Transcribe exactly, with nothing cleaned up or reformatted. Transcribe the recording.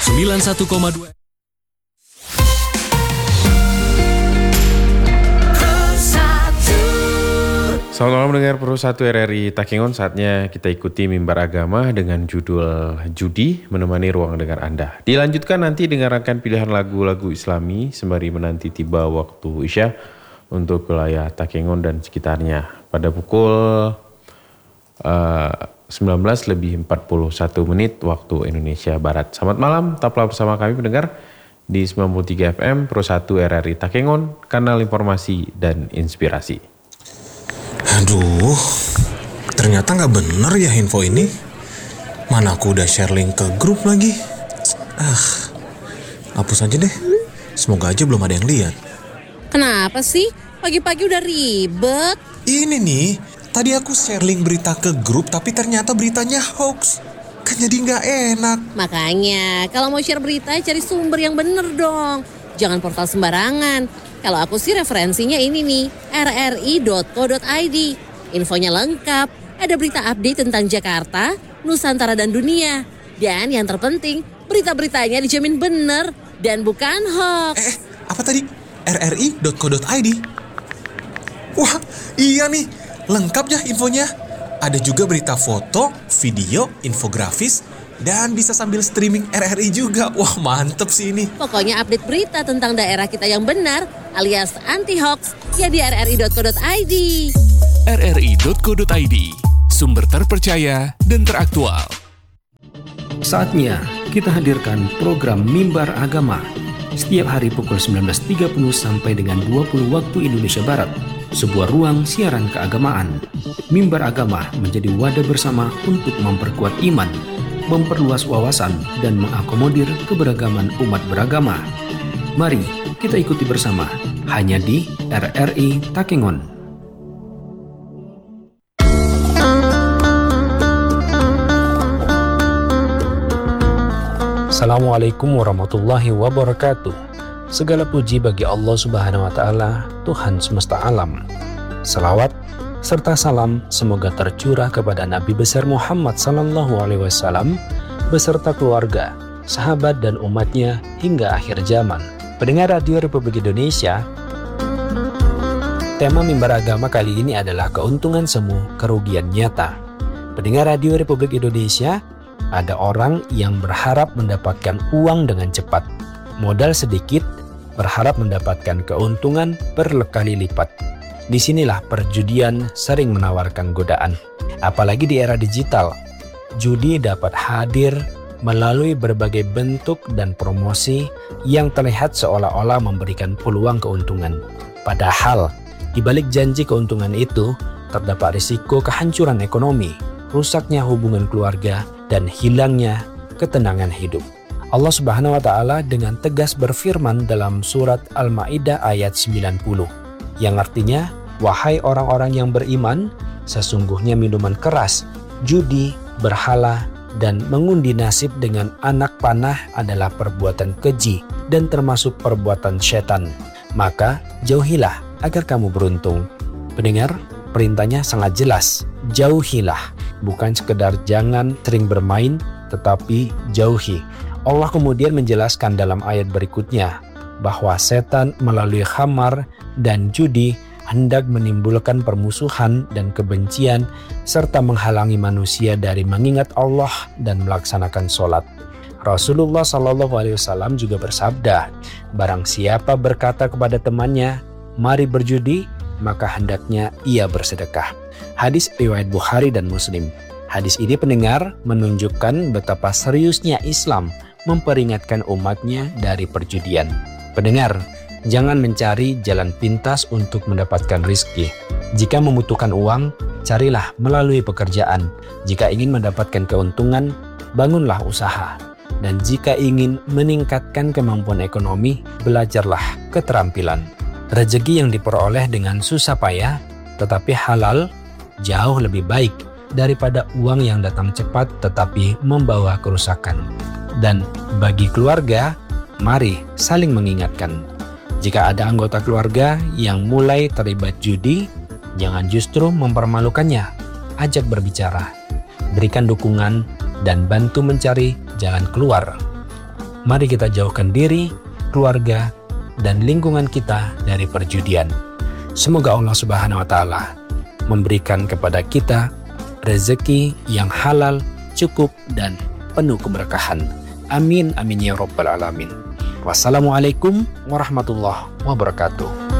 sembilan puluh satu koma dua. Selamat malam mendengar Pro satu R R I Takengon. Saatnya kita ikuti mimbar agama dengan judul Judi menemani ruang dengar Anda. Dilanjutkan nanti dengarkan pilihan lagu-lagu Islami sembari menanti tiba waktu Isya untuk wilayah Takengon dan sekitarnya pada pukul uh, sembilan belas lebih empat puluh satu menit waktu Indonesia Barat. Selamat malam, tetaplah bersama kami pendengar di sembilan puluh tiga F M Pro satu R R I Takengon, kanal informasi dan inspirasi. Aduh, ternyata gak bener ya info ini. Mana aku udah share link ke grup lagi. Ah, hapus aja deh. Semoga aja belum ada yang lihat. Kenapa sih? Pagi-pagi udah ribet. Ini nih, tadi aku share link berita ke grup tapi ternyata beritanya hoax. Kan jadi gak enak. Makanya, kalau mau share berita cari sumber yang bener dong. Jangan portal sembarangan. Kalau aku sih referensinya ini nih, r r i dot co dot i d. Infonya lengkap, ada berita update tentang Jakarta, Nusantara dan dunia. Dan yang terpenting, berita-beritanya dijamin bener dan bukan hoax. Eh, eh apa tadi? r r i dot co dot i d. Wah, iya nih, lengkap ya infonya. Ada juga berita foto, video, infografis, dan bisa sambil streaming R R I juga. Wah, mantep sih ini. Pokoknya update berita tentang daerah kita yang benar alias anti-hoax ya di r r i dot co dot i d. r r i dot co dot i d, sumber terpercaya dan teraktual. Saatnya kita hadirkan program Mimbar Agama setiap hari pukul sembilan belas tiga puluh sampai dengan dua puluh waktu Indonesia Barat. Sebuah ruang siaran keagamaan. Mimbar Agama menjadi wadah bersama untuk memperkuat iman, memperluas wawasan, dan mengakomodir keberagaman umat beragama. Mari kita ikuti bersama, hanya di R R I Takengon. Assalamualaikum warahmatullahi wabarakatuh. Segala puji bagi Allah Subhanahu wa Ta'ala, Tuhan semesta alam. Salawat serta salam semoga tercurah kepada Nabi besar Muhammad Sallallahu Alaihi Wasallam beserta keluarga, sahabat dan umatnya hingga akhir zaman. Pendengar Radio Republik Indonesia, tema mimbar agama kali ini adalah keuntungan semu, kerugian nyata. Pendengar Radio Republik Indonesia, ada orang yang berharap mendapatkan uang dengan cepat, modal sedikit, berharap mendapatkan keuntungan berkali lipat. Disinilah perjudian sering menawarkan godaan. Apalagi di era digital, judi dapat hadir melalui berbagai bentuk dan promosi yang terlihat seolah-olah memberikan peluang keuntungan. Padahal, di balik janji keuntungan itu, terdapat risiko kehancuran ekonomi, rusaknya hubungan keluarga, dan hilangnya ketenangan hidup. Allah Subhanahu wa Ta'ala dengan tegas berfirman dalam surat Al-Maidah ayat sembilan puluh, yang artinya, wahai orang-orang yang beriman, sesungguhnya minuman keras, judi, berhala, dan mengundi nasib dengan anak panah adalah perbuatan keji dan termasuk perbuatan setan. Maka jauhilah agar kamu beruntung. Pendengar, perintahnya sangat jelas, jauhilah, bukan sekedar jangan sering bermain, tetapi jauhi. Allah kemudian menjelaskan dalam ayat berikutnya bahwa setan melalui khamar dan judi hendak menimbulkan permusuhan dan kebencian serta menghalangi manusia dari mengingat Allah dan melaksanakan sholat. Rasulullah Shallallahu Alaihi Wasallam juga bersabda, barang siapa berkata kepada temannya, mari berjudi, maka hendaknya ia bersedekah. Hadis riwayat Bukhari dan Muslim. Hadis ini pendengar menunjukkan betapa seriusnya Islam memperingatkan umatnya dari perjudian. Pendengar, jangan mencari jalan pintas untuk mendapatkan rizki. Jika membutuhkan uang, carilah melalui pekerjaan. Jika ingin mendapatkan keuntungan, bangunlah usaha. Dan jika ingin meningkatkan kemampuan ekonomi, belajarlah keterampilan. Rezeki yang diperoleh dengan susah payah, tetapi halal, jauh lebih baik daripada uang yang datang cepat tetapi membawa kerusakan. Dan bagi keluarga, mari saling mengingatkan. Jika ada anggota keluarga yang mulai terlibat judi, jangan justru mempermalukannya. Ajak berbicara, berikan dukungan, dan bantu mencari jalan keluar. Mari kita jauhkan diri, keluarga, dan lingkungan kita dari perjudian. Semoga Allah Subhanahu wa Ta'ala memberikan kepada kita rezeki yang halal, cukup, dan penuh keberkahan. Amin, amin ya rabbal alamin. Wassalamualaikum warahmatullahi wabarakatuh.